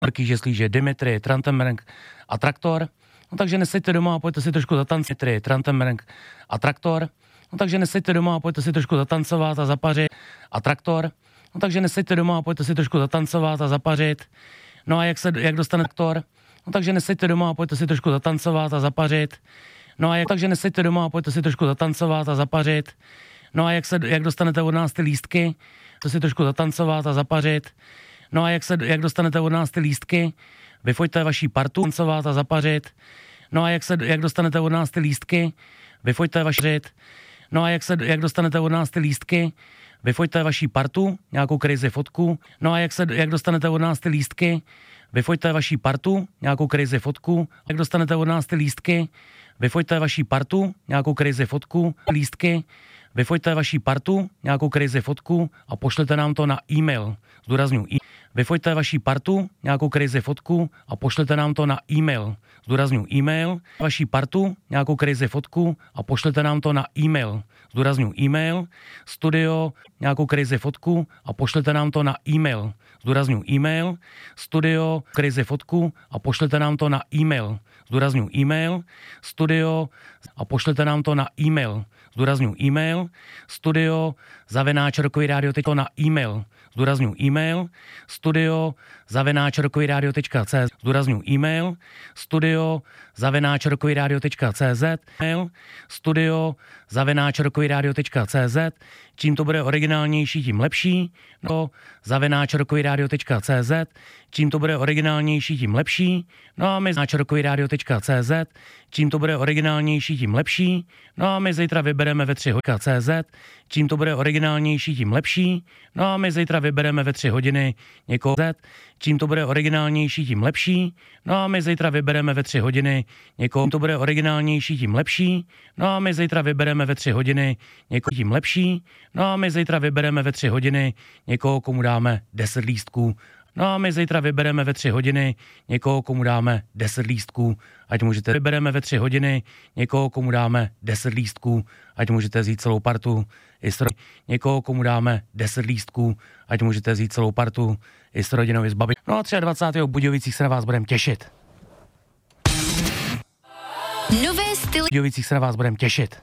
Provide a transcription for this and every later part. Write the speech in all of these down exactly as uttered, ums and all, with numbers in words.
že slíže Dimitri, Trantenberg a Traktor. No takže neseďte doma a pojďte si trošku zatancovat. Dimitri, Trantenberg a Traktor. No takže neseďte doma a pojďte si trošku zatancovat a zapařit. A Traktor. No takže neseďte doma a pojďte si trošku zatancovat a zapařit. No a jak se jak dostane Traktor? No takže neseďte doma a pojďte si trošku zatancovat a zapařit. No a jak takže neseďte doma a pojďte si trošku zatancovat a zapařit. No a jak se jak dostanete od nás ty lístky? To si trošku zatancovat a zapařit. No a jak se jak dostanete od nás ty lístky? Vyfoďte vaší partu, tancovat a zapařit. No a jak se jak dostanete od nás ty lístky? Vyfoďte vaši. No a jak se jak dostanete od nás ty lístky? Vyfoďte vaší partu, nějakou crazy fotku. No a jak se jak dostanete od nás ty lístky? Vyfoďte vaší partu, nějakou crazy fotku. Jak dostanete od nás ty lístky? Vyfoďte vaší partu, nějakou crazy fotku, lístky. Vyfoďte vaší partu, nějakou crazy fotku a pošlete nám to na e-mail. Zdůrazňuji, e- vyfoďte vaší partu, nějakou crazy fotku a pošlete nám to na e-mail. Zdůrazňuji, e-mail. Vaší partu, nějakou crazy fotku a pošlete nám to na e-mail. Zdůrazňuji, e-mail. Studio, nějakou crazy fotku a pošlete nám to na e-mail. Zdůrazňuji, e-mail. Studio, crazy fotku a pošlete nám to na e-mail. Zdůrazňuji, e-mail. Studio a pošlete nám to na e-mail. Zdůrazňuji, e-mail. Studio, zavináč rokový rádio, teď to na e-mail. Zdůrazňuji, e-mail. Studio, zavináč rokový rádio tečka cé zet. Zdůrazňuji, e-mail. Studio, zavináč rokový rádio tečka cé zet. Mail. Studio, zavináč rokový rádio tečka cé zet. Čím to bude originálnější, tím lepší. No, zavináč rokový rádio tečka cé zet. Čím to bude originálnější, tím lepší. No a my zavináč rokový rádio tečka cé zet. Čím to bude originálnější, tím lepší. No a my zítra vybereme ve tři hodiny cé zet. Čím to bude originálnější, tím lepší. No a my zítra vybereme ve tři hodiny někoho Z. Čím to bude originálnější, tím lepší. No a my zítra vybereme ve tři hodiny někoho. Čím to bude originálnější, tím lepší. No a my zítra vybereme ve tři hodiny někoho tím lepší. No a my zítra vybereme ve tři hodiny někoho, komu dáme deset lístků. No a my zítra vybereme ve tři hodiny někoho, komu dáme deset lístků. Ať můžete vybereme ve tři hodiny někoho, komu dáme deset lístků. Ať můžete vzít celou partu i s někoho, komu dáme deset lístků. Ať můžete vzít celou partu i s rodinou, i s babi. No a dvacátého třetího v Budějovicích se na vás budeme těšit. Nové styly. V Budějovicích se na vás budeme těšit.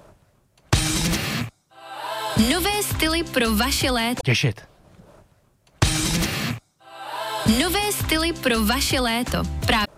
Nové styly pro vaše léto. Těšit. Nové styly pro vaše léto. Právě.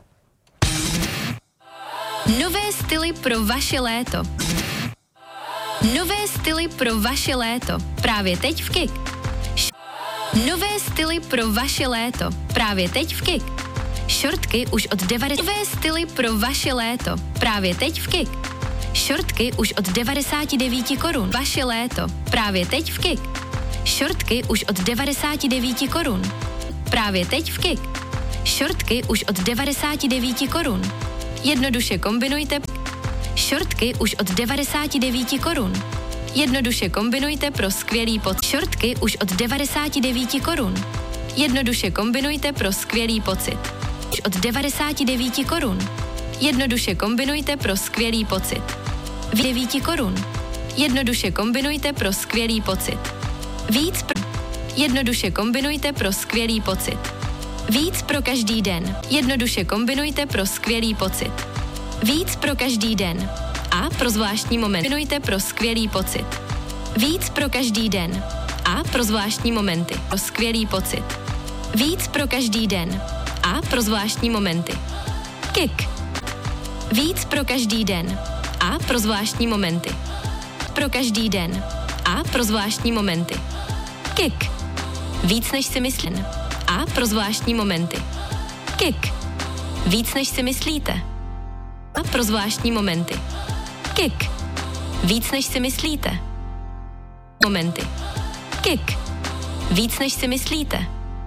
Nové styly pro vaše léto. Nové styly pro vaše léto. Právě teď v Kik. Nové styly pro vaše léto. Právě teď v Kik. Šortky už od devadesát. Nové styly pro vaše léto. Právě teď v Kik. Šortky už od devadesát devět korun. Vaše léto. Právě teď v Kik. Šortky už od devadesát devět korun. Právě teď v Kik. Šortky už od devadesát devět korun. Jednoduše kombinujte. Šortky už od devadesát devět korun. Jednoduše kombinujte pro skvělý pocit. Šortky už od devadesát devět korun. Jednoduše kombinujte pro skvělý pocit. Už od devadesát devět korun. Jednoduše kombinujte pro skvělý pocit. devět korun. Jednoduše kombinujte pro skvělý pocit. Víc pro... Jednoduše kombinujte pro skvělý pocit. Víc pro každý den. Jednoduše kombinujte pro skvělý pocit. Víc pro každý den. A pro zvláštní moment. Kombinujte pro skvělý pocit. Víc pro každý den. A pro zvláštní momenty. Pro skvělý pocit. Víc pro každý den. A pro zvláštní momenty. Kik. Víc pro každý den. A pro zvláštní momenty. Pro každý den. A pro zvláštní momenty. Kik. Víc než si myslím. A pro zvláštní momenty. Kik. Víc než si myslíte. A pro zvláštní momenty. Kik. Víc než si myslíte. Momenty. Kik. Víc než si myslíte.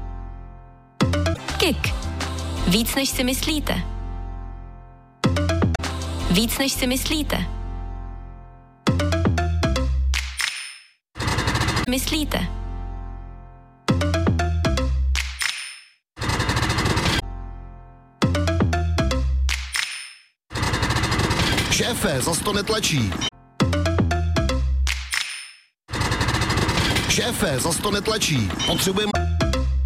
Kik. Víc než si myslíte. Víc než si myslíte. Myslíte. Šéfe, zas to netlačí. Šéfe, zas to netlačí. Potřebujeme...